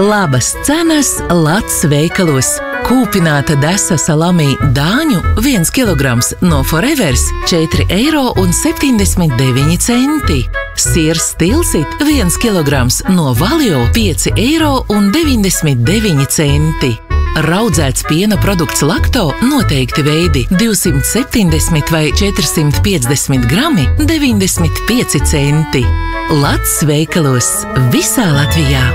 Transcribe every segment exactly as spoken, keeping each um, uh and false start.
Labas cenas Lats veikalos. Kūpināta desa salamī dāņu viens kilograms no Forevers četri eiro un septiņdesmit deviņi centi. Siers Stilsit viens kilograms no Valio pieci eiro un deviņdesmit deviņi centi. Raudzēts piena produkts Lakto noteikti veidi divsimt septiņdesmit vai četrsimt piecdesmit grami deviņdesmit pieci centi. Lats veikalos visā Latvijā.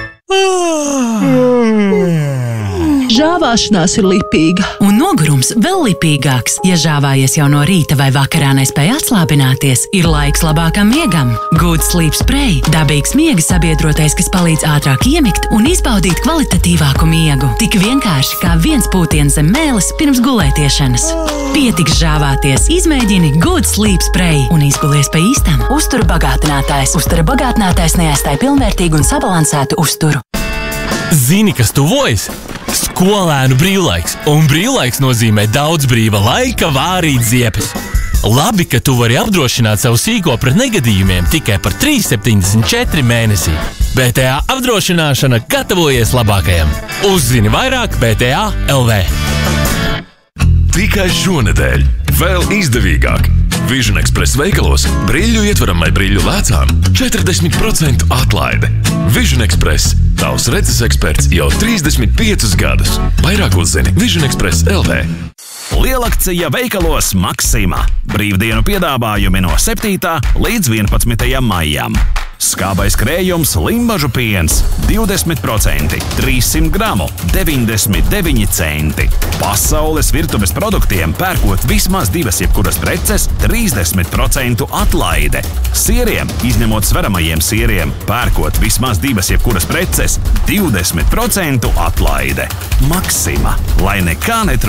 Žāvāšanās ir lipīga. Un nogurums vēl lipīgāks. Ja žāvājies jau no rīta vai vakarā nespēj atslābināties, ir laiks labākam miegam. Good Sleep Spray – dabīgs miega sabiedrotais, kas palīdz ātrāk iemigt un izbaudīt kvalitatīvāku miegu. Tik vienkārši kā viens pūtiens zem mēles pirms gulētiešanas. Pietiks žāvāties, izmēģini Good Sleep Spray un izgulies pa īstam. Uzturu bagātinātājs. Uztura bagātinātājs neaizstāj pilnvērtīgu un sabalansētu uzturu. Zini, kas tuvojas? Skolēnu brīvlaiks, un brīvlaiks nozīmē daudz brīva laika vārīt ziepes. Labi, ka tu vari apdrošināt savu sīko pret negadījumiem tikai par trīs septiņdesmit četri mēnesī. B T A apdrošināšana gatavojies labākajam. Uzzini vairāk B T A L V. Tikai šonedēļ vēl izdevīgāk. Vision Express veikalos brīļu ietveram vai brīļu lēcām četrdesmit procentu atlaide. Vision Express – tavs redzes eksperts jau trīsdesmit piecus gadus. Vairāk uzzini Vision Express L V. Lielakcija veikalos Maxima. Brīvdienu piedāvājumi no septītā līdz vienpadsmitajam maijam. Skābais krējums Limbažu piens divdesmit procenti, trīssimt gramu, deviņdesmit deviņi centi. Pasaules virtuves produktiem pērkot vismaz divas jebkuras preces trīsdesmit procentu atlaide. Sieriem, izņemot sveramajiem sieriem, pērkot vismaz divas jebkuras preces divdesmit procentu atlaide. Maxima, lai nekā netrūkst.